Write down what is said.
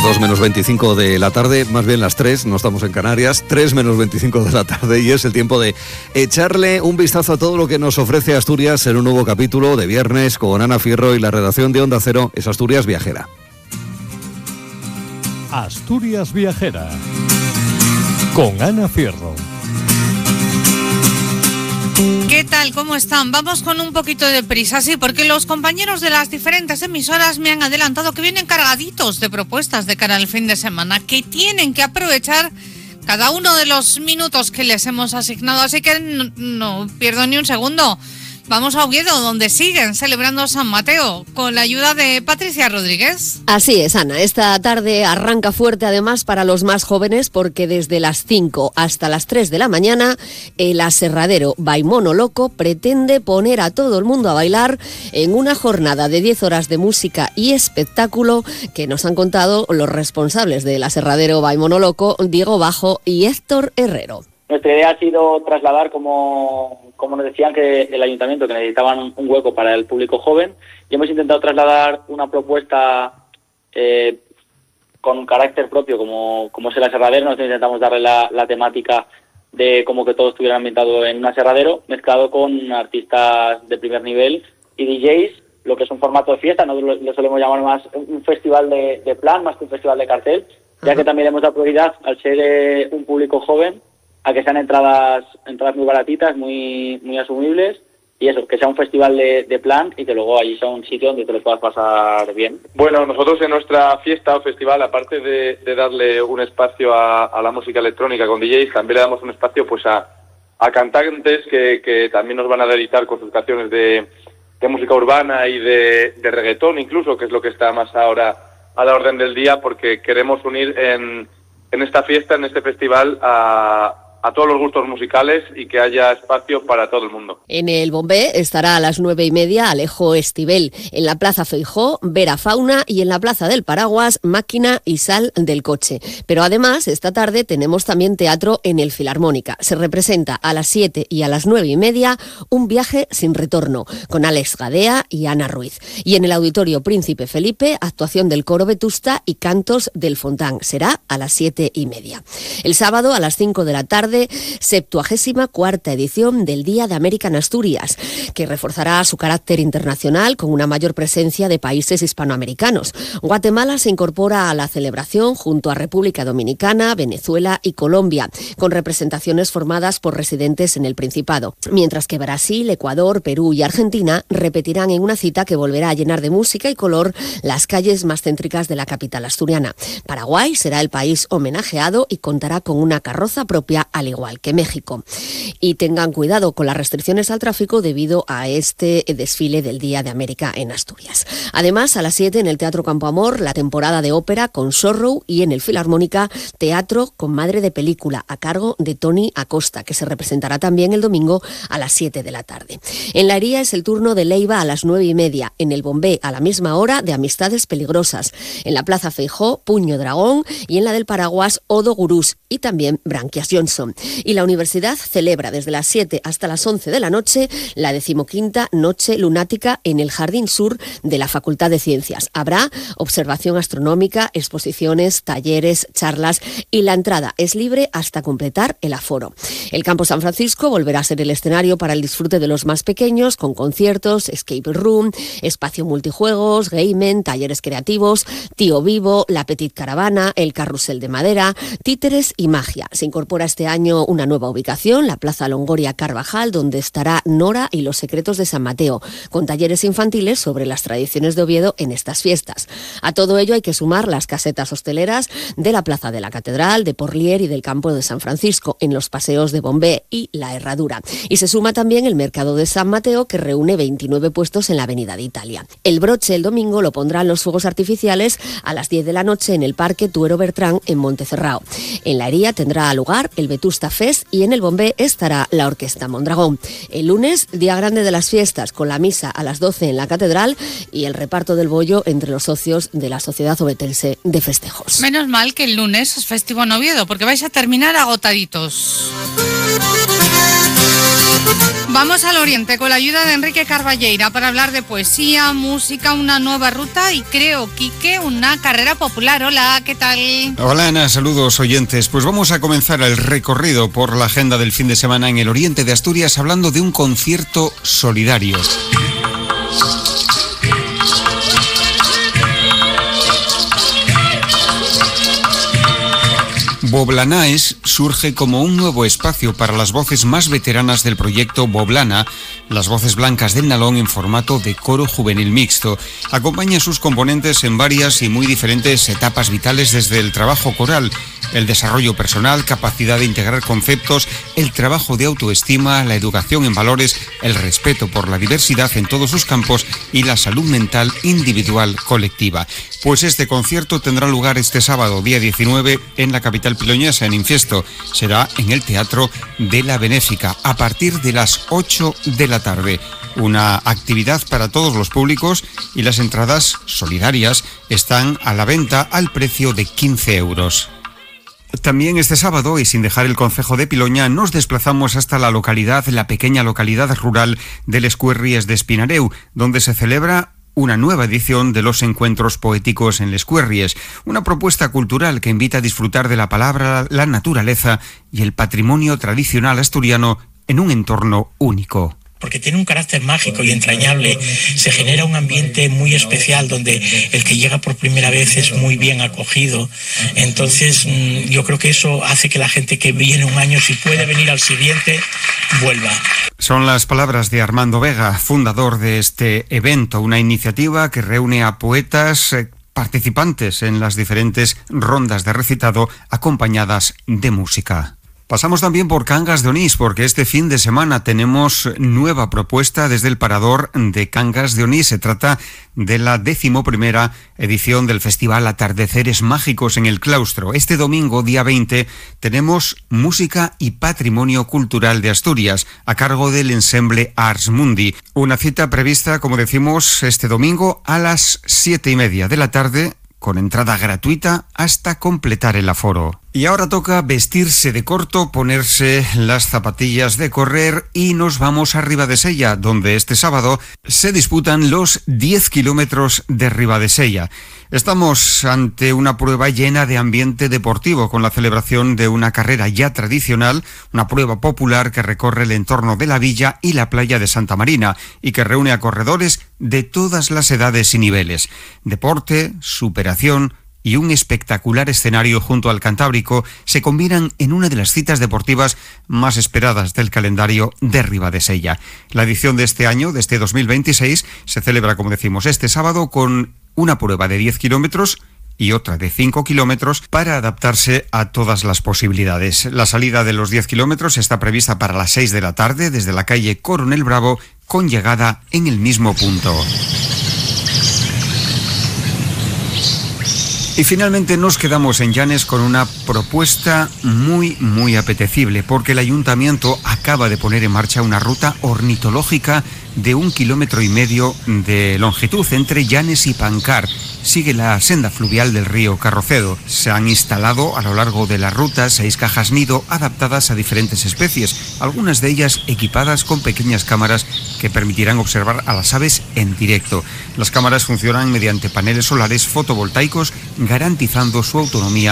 2 menos 25 de la tarde, más bien las 3, no estamos en Canarias, 3 menos 25 de la tarde, y es el tiempo de echarle un vistazo a todo lo que nos ofrece Asturias en un nuevo capítulo de Viernes con Ana Fierro y la redacción de Onda Cero es Asturias Viajera. Asturias Viajera con Ana Fierro. ¿Qué tal? ¿Cómo están? Vamos con un poquito de prisa, sí, porque los compañeros de las diferentes emisoras me han adelantado que vienen cargaditos de propuestas de cara al fin de semana, que tienen que aprovechar cada uno de los minutos que les hemos asignado, así que no pierdo ni un segundo. Vamos a Oviedo, donde siguen celebrando San Mateo, con la ayuda de Patricia Rodríguez. Así es, Ana. Esta tarde arranca fuerte, además, para los más jóvenes, porque desde las 5 hasta las 3 de la mañana, el aserradero Baimono Loco pretende poner a todo el mundo a bailar en una jornada de 10 horas de música y espectáculo que nos han contado los responsables del aserradero Baimono Loco, Diego Bajo y Héctor Herrero. Nuestra idea ha sido trasladar, como nos decían que el ayuntamiento, que necesitaban un hueco para el público joven, y hemos intentado trasladar una propuesta con carácter propio, como es el aserradero. Nosotros intentamos darle la temática de como que todo estuviera ambientado en un aserradero, mezclado con artistas de primer nivel y DJs, lo que es un formato de fiesta. Nosotros lo solemos llamar más un festival de plan, más que un festival de cartel, ya que también hemos dado prioridad, al ser un público joven, a que sean entradas muy baratitas, muy asumibles, y eso, que sea un festival de plan y que luego allí sea un sitio donde te lo puedas pasar bien. Bueno, nosotros en nuestra fiesta o festival, aparte de darle un espacio a la música electrónica con DJs, también le damos un espacio pues a cantantes que también nos van a deleitar con sus canciones de música urbana y de reggaetón incluso, que es lo que está más ahora a la orden del día, porque queremos unir en esta fiesta, en este festival, a todos los gustos musicales y que haya espacio para todo el mundo. En el Bombé estará a las 9:30 Alejo Estibel, en la Plaza Feijó, Vera Fauna, y en la Plaza del Paraguas, Máquina y Sal del Coche. Pero además, esta tarde tenemos también teatro en el Filarmónica. Se representa a las 7 y a las 9:30 Un viaje sin retorno, con Alex Gadea y Ana Ruiz. Y en el Auditorio Príncipe Felipe, actuación del Coro Vetusta y cantos del Fontán. Será a las 7:30. El sábado, a las 5 de la tarde, 74ª edición del Día de América en Asturias, que reforzará su carácter internacional con una mayor presencia de países hispanoamericanos. Guatemala se incorpora a la celebración junto a República Dominicana, Venezuela y Colombia, con representaciones formadas por residentes en el Principado, mientras que Brasil, Ecuador, Perú y Argentina repetirán en una cita que volverá a llenar de música y color las calles más céntricas de la capital asturiana. Paraguay será el país homenajeado y contará con una carroza propia, al igual que México. Y tengan cuidado con las restricciones al tráfico debido a este desfile del Día de América en Asturias. Además, a las 7 en el Teatro Campo Amor, la temporada de ópera con Sorrow, y en el Filarmónica, teatro con Madre de Película, a cargo de Tony Acosta, que se representará también el domingo a las 7 de la tarde. En la Hería es el turno de Leiva a las 9:30, en el Bombé a la misma hora de Amistades Peligrosas, en la Plaza Feijó, Puño Dragón, y en la del Paraguas, Odo Gurús y también Branquias Johnson. Y la universidad celebra desde las 7 hasta las 11 de la noche la 15ª Noche Lunática en el Jardín Sur de la Facultad de Ciencias. Habrá observación astronómica, exposiciones, talleres, charlas, y la entrada es libre hasta completar el aforo. El Campo San Francisco volverá a ser el escenario para el disfrute de los más pequeños, con conciertos, escape room, espacio multijuegos, gaming, talleres creativos, Tío Vivo, la Petit Caravana, el carrusel de madera, títeres y magia. Se incorpora este año una nueva ubicación, la Plaza Longoria Carvajal, donde estará Nora y los secretos de San Mateo, con talleres infantiles sobre las tradiciones de Oviedo en estas fiestas. A todo ello hay que sumar las casetas hosteleras de la Plaza de la Catedral, de Porlier y del Campo de San Francisco, en los paseos de Bombé y La Herradura. Y se suma también el Mercado de San Mateo, que reúne 29 puestos en la Avenida de Italia. El broche el domingo lo pondrán los fuegos artificiales a las 10 de la noche en el Parque Tuero Bertrán, en Montecerrao. En la Hería tendrá lugar el Vetusta Fest, y en el Bombé estará la Orquesta Mondragón. El lunes, día grande de las fiestas, con la misa a las 12 en la Catedral y el reparto del bollo entre los socios de la Sociedad Ovetense de Festejos. Menos mal que el lunes es festivo en Oviedo, porque vais a terminar agotaditos. Vamos al Oriente con la ayuda de Enrique Carballeira para hablar de poesía, música, una nueva ruta y creo, Quique, una carrera popular. Hola, ¿qué tal? Hola Ana, saludos oyentes. Pues vamos a comenzar el recorrido por la agenda del fin de semana en el Oriente de Asturias hablando de un concierto solidario. Boblanaes surge como un nuevo espacio para las voces más veteranas del proyecto Boblana, las voces blancas del Nalón en formato de coro juvenil mixto. Acompaña a sus componentes en varias y muy diferentes etapas vitales, desde el trabajo coral, el desarrollo personal, capacidad de integrar conceptos, el trabajo de autoestima, la educación en valores, el respeto por la diversidad en todos sus campos y la salud mental individual colectiva. Pues este concierto tendrá lugar este sábado, día 19, en la capital piloñesa, en Infiesto. Será en el Teatro de la Benéfica, a partir de las 8 de la tarde. Una actividad para todos los públicos y las entradas solidarias están a la venta al precio de 15 euros. También este sábado, y sin dejar el concejo de Piloña, nos desplazamos hasta la pequeña localidad rural de Les Cuerries de Espinareu, donde se celebra una nueva edición de los encuentros poéticos en Les Cuerries, una propuesta cultural que invita a disfrutar de la palabra, la naturaleza y el patrimonio tradicional asturiano en un entorno único. Porque tiene un carácter mágico y entrañable, se genera un ambiente muy especial donde el que llega por primera vez es muy bien acogido. Entonces yo creo que eso hace que la gente que viene un año, si puede venir al siguiente, vuelva. Son las palabras de Armando Vega, fundador de este evento, una iniciativa que reúne a poetas participantes en las diferentes rondas de recitado acompañadas de música. Pasamos también por Cangas de Onís, porque este fin de semana tenemos nueva propuesta desde el Parador de Cangas de Onís. Se trata de la 11ª edición del Festival Atardeceres Mágicos en el Claustro. Este domingo, día 20, tenemos música y patrimonio cultural de Asturias, a cargo del ensemble Ars Mundi. Una cita prevista, como decimos, este domingo a las 7:30 de la tarde, con entrada gratuita hasta completar el aforo. Y ahora toca vestirse de corto, ponerse las zapatillas de correr y nos vamos a Ribadesella, donde este sábado se disputan los 10 kilómetros de Ribadesella. Estamos ante una prueba llena de ambiente deportivo, con la celebración de una carrera ya tradicional, una prueba popular que recorre el entorno de la villa y la playa de Santa Marina y que reúne a corredores de todas las edades y niveles. Deporte, superación y un espectacular escenario junto al Cantábrico se combinan en una de las citas deportivas más esperadas del calendario de Ribadesella. La edición de este año, de este 2026, se celebra, como decimos, este sábado con una prueba de 10 kilómetros y otra de 5 kilómetros para adaptarse a todas las posibilidades. La salida de los 10 kilómetros está prevista para las 6 de la tarde desde la calle Coronel Bravo, con llegada en el mismo punto. Y finalmente nos quedamos en Llanes con una propuesta muy apetecible, porque el ayuntamiento acaba de poner en marcha una ruta ornitológica de 1,5 kilómetros de longitud entre Llanes y Pancar. Sigue la senda fluvial del río Carrocedo. Se han instalado a lo largo de la ruta 6 cajas nido adaptadas a diferentes especies, algunas de ellas equipadas con pequeñas cámaras que permitirán observar a las aves en directo. Las cámaras funcionan mediante paneles solares fotovoltaicos, garantizando su autonomía